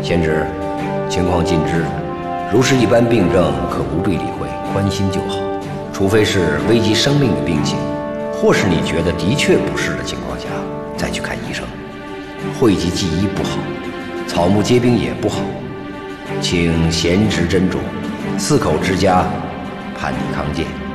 贤侄，情况尽知，如是一般病症，可无对理会，宽心就好。除非是危及生命的病情，或是你觉得的确不适的情况下，再去看医生。讳疾忌医不好，草木皆兵也不好，请贤侄斟酌，4口之家，盼你康健。